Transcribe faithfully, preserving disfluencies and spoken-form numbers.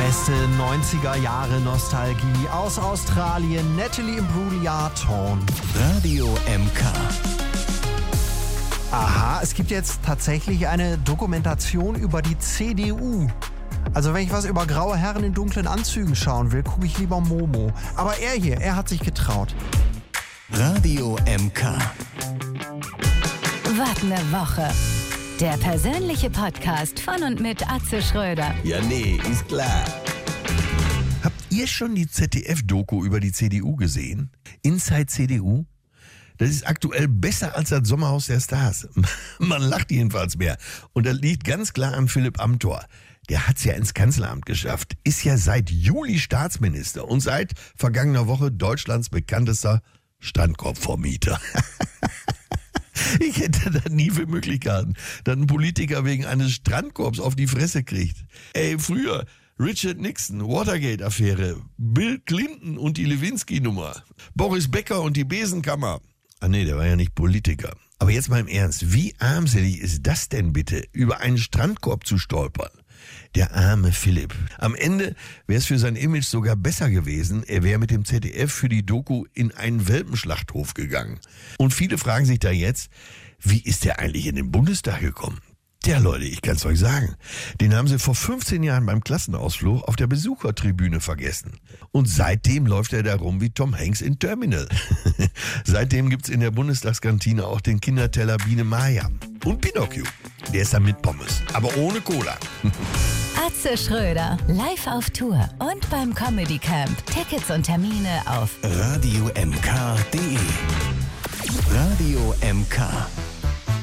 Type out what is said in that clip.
Beste neunziger Jahre Nostalgie aus Australien. Natalie Imbruglia, Torn. Radio M K. Aha, es gibt jetzt tatsächlich eine Dokumentation über die C D U. Also wenn ich was über graue Herren in dunklen Anzügen schauen will, gucke ich lieber Momo. Aber er hier, er hat sich getraut. Radio M K. Was ne Woche. Der persönliche Podcast von und mit Atze Schröder. Ja, nee, ist klar. Habt ihr schon die Z D F-Doku über die C D U gesehen? Inside C D U? Das ist aktuell besser als das Sommerhaus der Stars. Man lacht jedenfalls mehr. Und das liegt ganz klar an Philipp Amthor. Der hat's ja ins Kanzleramt geschafft, ist ja seit Juli Staatsminister und seit vergangener Woche Deutschlands bekanntester Strandkorbvermieter. Ich hätte das nie für möglich gehalten, dass ein Politiker wegen eines Strandkorbs auf die Fresse kriegt. Ey, früher Richard Nixon, Watergate-Affäre, Bill Clinton und die Lewinsky-Nummer, Boris Becker und die Besenkammer. Ah nee, der war ja nicht Politiker. Aber jetzt mal im Ernst, wie armselig ist das denn bitte, über einen Strandkorb zu stolpern? Der arme Philipp. Am Ende wäre es für sein Image sogar besser gewesen, er wäre mit dem Z D F für die Doku in einen Welpenschlachthof gegangen. Und viele fragen sich da jetzt, wie ist der eigentlich in den Bundestag gekommen? Der Leute, ich kann's euch sagen, den haben sie vor fünfzehn Jahren beim Klassenausflug auf der Besuchertribüne vergessen. Und seitdem läuft er da rum wie Tom Hanks in Terminal. Seitdem gibt's in der Bundestagskantine auch den Kinderteller Biene Maya. Und Pinocchio, der ist dann mit Pommes, aber ohne Cola. Atze Schröder, live auf Tour und beim Comedy Camp. Tickets und Termine auf Radio M K punkt de. Radio M K.